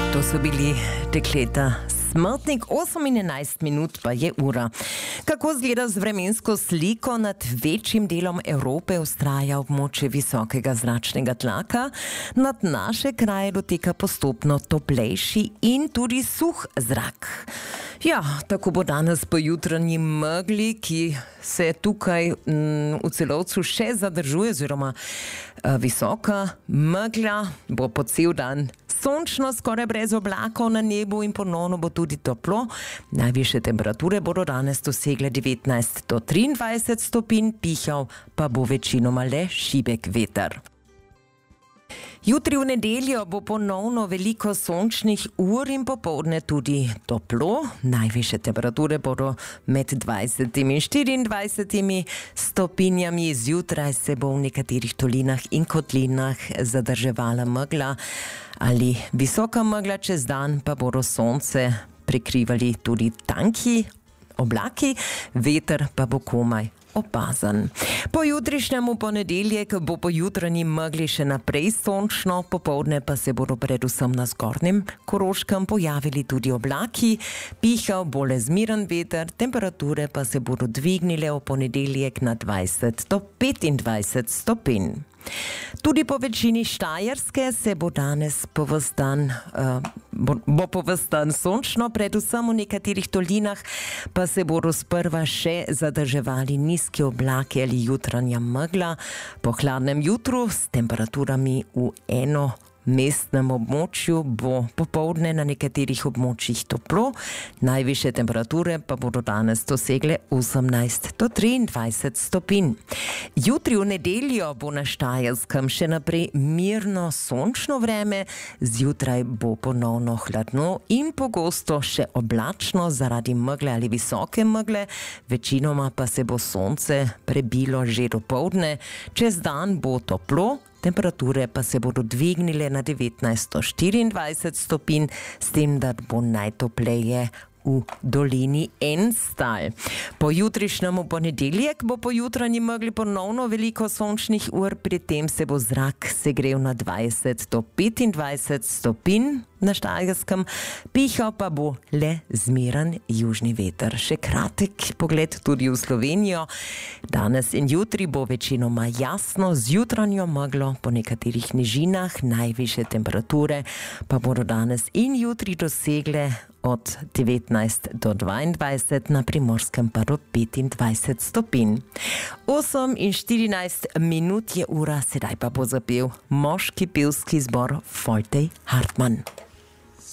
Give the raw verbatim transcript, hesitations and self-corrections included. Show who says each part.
Speaker 1: To so bili dekleta Smrtnik, osemnajst minut pa je ura. Kako zgleda z vremensko sliko? Nad večjim delom Evrope vztraja območje visokega zračnega tlaka. Nad naše kraje doteka postopno toplejši in tudi suh zrak. Ja, tako bo danes po jutranji megli, ki se tukaj m, v Celovcu še zadržuje, oziroma a, visoka megla, bo po cel dan sončno, skoraj brez oblakov na nebu in ponovno bo tudi toplo. Najvišje temperature bodo danes dosegle devetnajst do triindvajset stopinj, pihal pa bo večinoma le šibek veter. Jutri v nedeljo bo ponovno veliko sončnih ur in popoldne tudi toplo. Najvišje temperature bodo med dvajsetimi in štiriindvajsetimi stopinjami. Zjutraj se bo v nekaterih dolinah in kotlinah zadrževala megla ali visoka megla, čez dan pa bodo sonce prekrivali tudi tanki oblaki, veter pa bo komaj opazen. Po jutrišnjem ponedeljek bo po jutranji megli še naprej sončno, popoldne pa se bodo predvsem na zgornjem Koroškem pojavili tudi oblaki, pihal bo le zmeren veter, temperature pa se bodo dvignile v ponedeljek na dvajset do petindvajset stopinj. Tudi po večini Štajerske se bo danes po ves dan, uh, bo, bo po ves dan sončno, predvsem v nekaterih dolinah pa se bodo sprva še zadrževali nizki oblaki ali jutranja megla. Po hladnem jutru s temperaturami v eno mestnem območju bo popoldne na nekaterih območjih toplo, najvišje temperature pa bodo danes dosegle osemnajst do triindvajset stopinj. Jutri v nedeljo bo na Štajerskem še naprej mirno sončno vreme, zjutraj bo ponovno hladno in pogosto še oblačno zaradi megle ali visoke megle, večinoma pa se bo sonce prebilo že dopoldne, čez dan bo toplo, temperature pa se bodo dvignile na devetnajst do štiriindvajset stopinj, s tem, da bo najtopleje v dolini Enstal. Po jutrišnjem ponedeljek bo po jutranji megli ponovno veliko sončnih ur, pri tem se bo zrak segrel na dvajset do petindvajset stopinj na Štajerskem, pihal pa bo le zmeren južni veter. Še kratek pogled tudi v Slovenijo. Danes in jutri bo večinoma jasno z jutranjo meglo, po nekaterih nižinah najvišje temperature pa bodo danes in jutri dosegle od devetnajst do dvaindvajset, na Primorskem pa do petindvajset stopinj. osem in štirinajst minut je ura, sedaj pa bo zapel moški pevski zbor Foltej Hartmann.